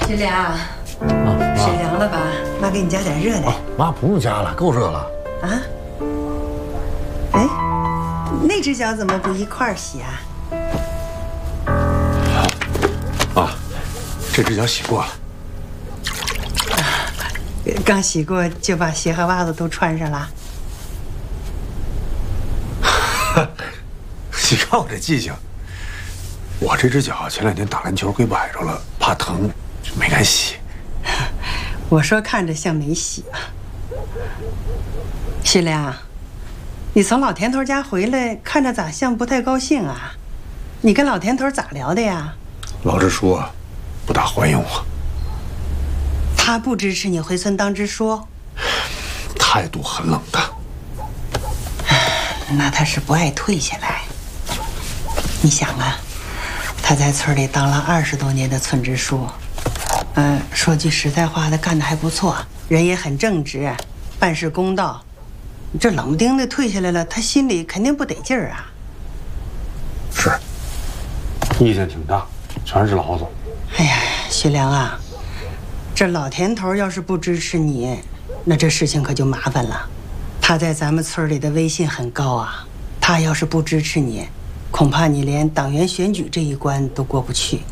学良，水凉了吧？妈给你加点热的。 妈不用加了，够热了。 啊？哎，那只脚怎么不一块儿洗啊？ 啊，这只脚洗过了。 刚洗过就把鞋和袜子都穿上了。 你看我这记性，我这只脚前2天打篮球给崴着了，怕疼就没敢洗。 我说看着像没洗啊。徐良，你从老田头家回来，看着咋像不太高兴啊？你跟老田头咋聊的呀？ 老支书啊，不大欢迎我。 他不支持你回村当支书， 态度很冷淡。 那他是不爱退下来。你想啊，他在村里当了20多年的村支书，说句实在话，他干得还不错，人也很正直，办事公道。这冷不丁的退下来了，他心里肯定不得劲儿啊。 是，意见挺大，全是老总。 哎呀，徐良啊，这老田头要是不支持你，那这事情可就麻烦了。他在咱们村里的威信很高啊，他要是不支持你，恐怕你连党员选举这一关都过不去。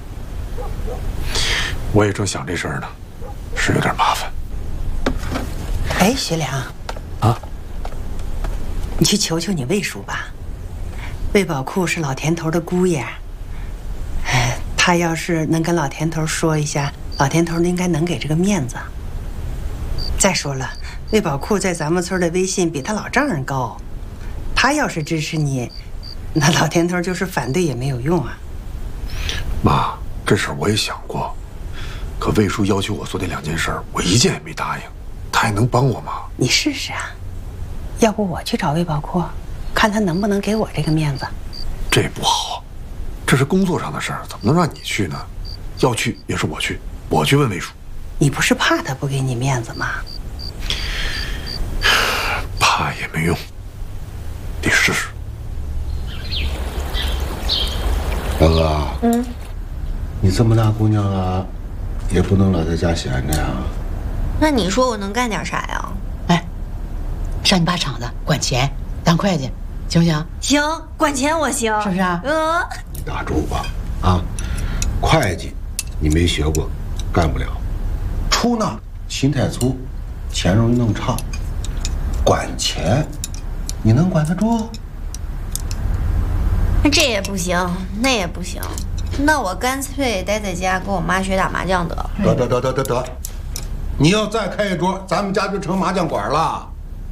我也正想这事儿呢，是有点麻烦。 哎，徐良， 啊， 你去求求你魏叔吧。魏宝库是老田头的姑爷，他要是能跟老田头说一下，老田头应该能给这个面子。再说了，魏宝库在咱们村的威信比他老丈人高，他要是支持你，那老田头就是反对也没有用啊。 妈，这事儿我也想过，可魏叔要求我做那2件事，我一件也没答应。他还能帮我吗？ 你试试啊，要不我去找魏宝库，看他能不能给我这个面子。 这不好，这是工作上的事儿，怎么能让你去呢？要去也是我去，我去问魏叔。 你不是怕他不给你面子吗？ 怕也没用，得试试。 大哥，你这么大姑娘了，也不能老在家闲着呀。 那你说我能干点啥呀？ 哎，上你爸厂子管钱，当会计，行不行？ 行，管钱我行， 是不是啊？ 你打住吧，啊，会计你没学过，干不了。出纳心太粗，钱容易弄差。管钱，你能管得住？ 这也不行，那也不行，那我干脆待在家跟我妈学打麻将得。 得，你要再开一桌，咱们家就成麻将馆了。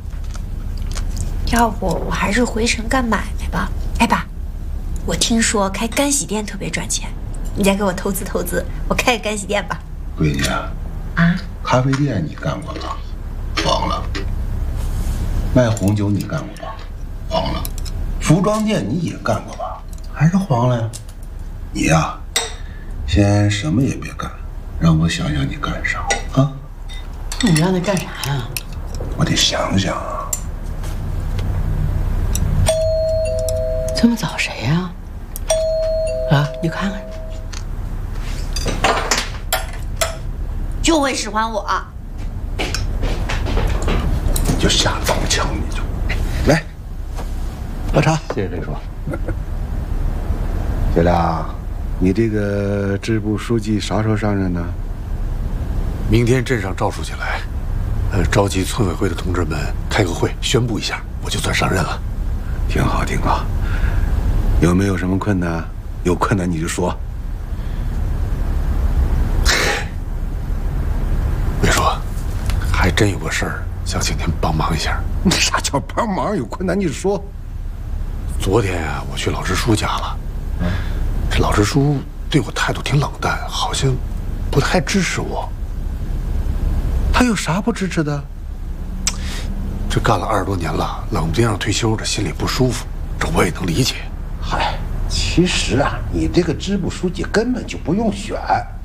要不我还是回城干买卖吧。哎爸，我听说开干洗店特别赚钱，你再给我投资投资，我开个干洗店吧。 闺女啊，咖啡店你干过吧？黄了。卖红酒你干过吧？黄了。服装店你也干过吧？还是黄了呀？你呀，先什么也别干，让我想想你干啥啊？ 你让他干啥呀？ 我得想想啊。 这么找谁呀？啊，你看看， 就会使唤我。 你就瞎造枪，你就来喝茶。 谢谢魏叔。 小亮，你这个支部书记啥时候上任呢？ 明天镇上赵书记来，召集村委会的同志们开个会，宣布一下，我就算上任了。 挺好，挺好。有没有什么困难？有困难你就说。 魏叔，还真有个事儿想请您帮忙一下。 你啥叫帮忙？有困难你说。 昨天啊，我去老支书家了，这老支书对我态度挺冷淡，好像不太支持我。 他有啥不支持的？ 这干了20多年了，冷不丁让退休，这心里不舒服，这我也能理解。 嗨，其实啊，你这个支部书记根本就不用选，